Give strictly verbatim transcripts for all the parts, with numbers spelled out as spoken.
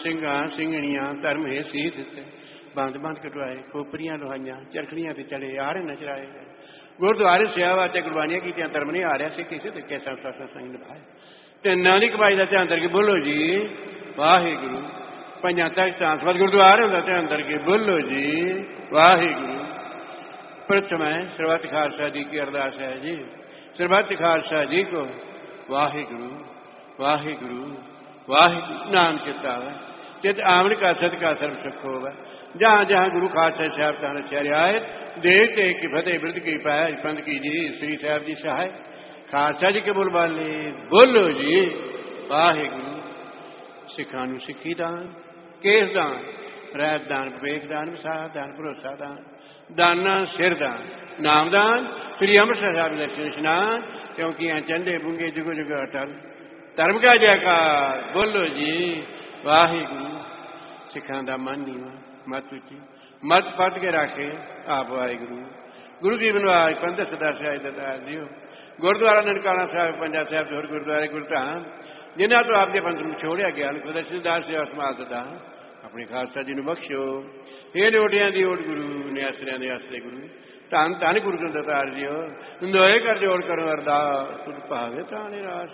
ਸਿੰਘਾਂ ਸਿੰਘਣੀਆਂ ਧਰਮ ਹੈ ਸੀ ਦਿੱਤੇ ਬੰਦ ਬੰਦ ਕਟਵਾਏ ਖੋਪਰੀਆਂ ਲੋਹਾਈਆਂ ਚਰਖੜੀਆਂ ਤੇ ਚੜੇ ਆਰੇ ਨਚਰਾਏ ਗੁਰਦੁਆਰੇ ਸੇਵਾ ਤੇ ਕੁਰਬਾਨੀਆਂ ਕੀਤੀਆਂ ਧਰਮ ਨਹੀਂ ਆ ਰਿਹਾ ਸੀ ਕਿਸੇ ਤੇ ਕੈਸਾ ਸਾਸਾ ਸੰਗ ਨਿਭਾਏ ਤਿੰਨਾਂ ਦੀ ਕਮਾਈ ਦਾ ਧਿਆਨ ਕਰਕੇ ਬੋਲੋ ਜੀ ਵਾਹਿਗੁਰੂ ਪੰਜਾਂ ਤੱਕ ਸੰਸਦ ਗੁਰਦੁਆਰੇ ਹੁੰਦਾ ਧਿਆਨ ਕਰਕੇ ਬੋਲੋ ਜੀ ਵਾਹਿਗੁਰੂ प्रथम है सर्वत खालसा जी की अरदास है जी सर्वत खालसा जी को वाहिगुरु वाहिगुरु वाहिगुरु नाम चिता है चित आमन का सदका सर्व सुख होगा जहाँ जहाँ गुरु खालसा साहब का रचा रियायत देख देख की फतेह वृद्ध की पाया पंथ की जी श्री साहब जी सहाय खालसा जी के बोल वाले बोलो जी वाहिगुरु सिखानु सिखी दान केस दान रैत दान विवेक दान विसाह दान भरोसा दान दाना सिरदान नामदान श्री अमृतसर साहब दर्शन स्नान क्योंकि यहाँ चंदे बुंगे जुगो जुगो अटल धर्म का जयकार बोलो जी वाहिगुरु सिखांदा मन नीवा मत उची मत पद के राखे आप वाहिगुरु गुरु जी बनवाज पंथ सदा सियाज दतार दियो गुरुद्वारा ननकाना साहब पंजा साहब होर गुरुद्वारे गुरधाम जिन्हों तो आपके पंथ में छोड़िया गया प्रदर्शनदार सेवा समाज दा अपने खालसा जी ने बख्शो हे लोटिया की ओट गुरु ने आसरिया के आसरे गुरु धन धन गुरु को दतार दियो दोए कर जोड़ करो अरदास तुझ भावे ताने रास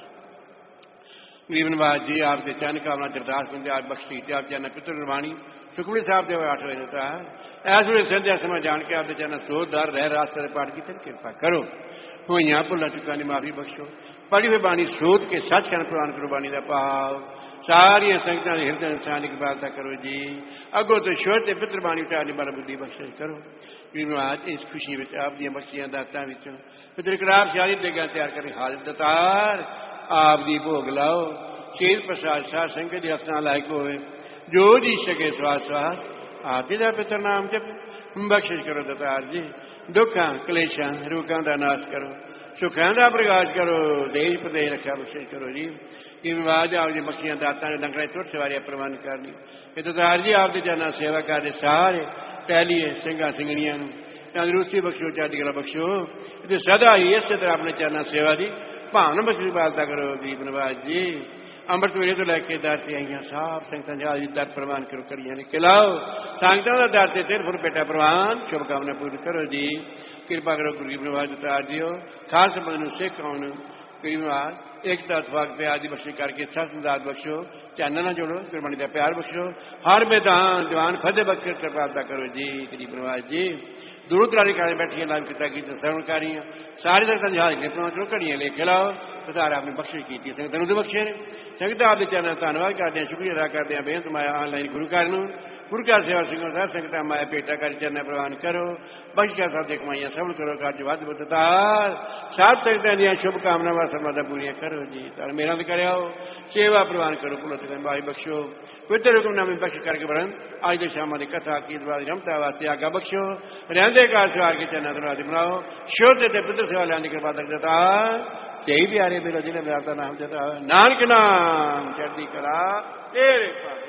गरीब नवाज जी आपके चंद कामना जरदास बंदे आज बख्शी आप चैन पितर निर्वाणी सुखमनी साहब के आठ बजे होता है ऐस वे संध्या समय जान के आपके चैन सोधार रह रास्ते पाठ की कृपा करो हो यहाँ भुला चुका ने माफी बख्शो पढ़ी हुई बाणी सोध के सच कहना प्रवान करो बाणी का भाव सारिया संगतां दे हिरदे इंसान की इबादत करो जी अगो तो शोध पितर बाणी उचारने वाला बुद्धि बख्शिश करो आज इस खुशी में आप दी बख्शियां दातां विचों पितर करार सियारी देगा तैयार करें हालत दतार आप दी भोग लाओ शेर प्रसाद साध संगत दी हसना लायक होवे जो जी सके स्वास स्वास आप जी दा पितर नाम जप बख्शिश करो दतार जी दुखां कलेशां रोगां दा नाश करो सुखां दा प्रकाश करो देश प्रदेश रक्षा बख्शिश करो जी कि विवाद आप जी बख्शियां दातां ने डंगरे तुर सवारियां प्रवान करनी ये दतार जी आप दी जाना सेवा करदे सारे पहलिए सिंघां सिंघणियां नूं तंदुरुस्ती बख्शो चढ़दी कला बख्शो ते सदा ही इस तरह अपने चरणा सेवा दी भावना बख्शी बालता करो गरीब नवाज जी अमृत वेले तो लैके दर से आईया साफ संगतां जी दर प्रवान करो करिया ने खिलाओ संगतां दा दर से तेर फुट बेटा प्रवान शुभकामना पूरी करो जी कृपा करो गरीब नवाज उतार दियो खास बंद नूं सिख आउण गरीब नवाज एकता इतफाक पे आदि बख्शी करके सतदात बख्शो चैनल ना जोड़ो गुरबाणी का प्यार बख्शो हर मैदान जवान फतेह बख्श कृपा करो जी गरीब नवाज जी दूर दरारी कर बैठिया लाभ किता की श्रवणकारियां सारी संगतां जहाज के चलो घड़ियां ले खिलाओ तो सारा आपने बख्शिश की संगतां नूं बख्शे ने संगत आपके चैनल धन्यवाद करते हैं शुक्रिया अदा करते हैं बेहद माया ऑनलाइन गुरु घर नूं गुरु घर सेवा सिंह साहब संगतां माया पेटा कर चरण प्रवान करो बख्शिश साहब दी कमाइयां सबल करो काज वध बुद्धतार साथ संगतां दी शुभकामनावां सरमादा पूरियां करो जी तार मेरा ते करियो सेवा प्रवान करो भुलत भाई बख्शो पवित्र हुक्म नामे बख्श करके बरन आज दे शाम दी कथा की दवा दी रमता वास्ते आगा बख्शो रहंदे कार सवार के चरण दरवाजे बनाओ शुद्ध ते पवित्र सेवा लैंदी कृपा दता यही प्यारे मेरा जिन्हें मेरा आपका नाम देता है नानक नाम चढ़ती कला तेरे पास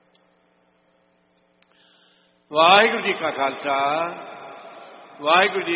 वाहिगुरु जी का खालसा वाहिगुरु जी